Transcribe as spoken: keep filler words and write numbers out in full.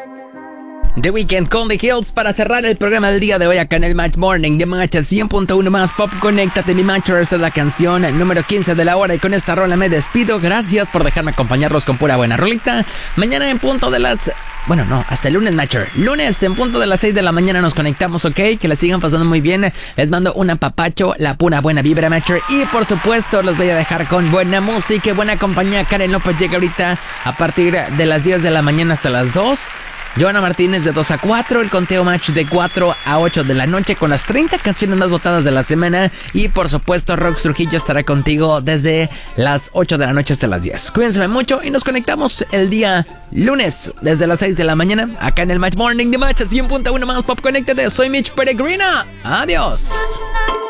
The Weeknd con The Hills para cerrar el programa del día de hoy acá en el Match Morning de Match cien punto uno más Pop. Conéctate, mi Matchers, es la canción número quince de la hora y con esta rola me despido. Gracias por dejarme acompañarlos con pura buena rolita. Mañana en punto de las... Bueno, no, hasta el lunes, Matcher. Lunes en punto de las seis de la mañana nos conectamos, ¿ok? Que la sigan pasando muy bien. Les mando un apapacho, la pura buena vibra, Matcher. Y por supuesto los voy a dejar con buena música y buena compañía. Karen López llega ahorita a partir de las diez de la mañana hasta las dos. Joana Martínez de dos a cuatro, el conteo Match de cuatro a ocho de la noche con las treinta canciones más votadas de la semana. Y por supuesto Rox Trujillo estará contigo desde las ocho de la noche hasta las diez. Cuídense mucho y nos conectamos el día lunes desde las seis de la mañana acá en el Match Morning de Match cien punto uno más Pop. Conéctate, soy Mitch Peregrina. Adiós.